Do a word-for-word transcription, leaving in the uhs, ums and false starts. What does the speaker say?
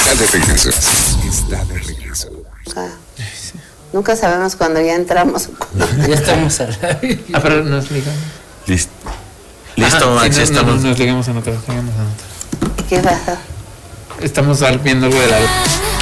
Está de regreso. Está de regreso. Ah, nunca sabemos cuando ya entramos. Ya estamos al aire. Ah, pero nos ligamos. Listo. Listo, Ajá, Max, sí, no, estamos. no, no, nos ligamos a nosotros, ligamos a nosotros. ¿Qué pasa? Estamos viendo algo de la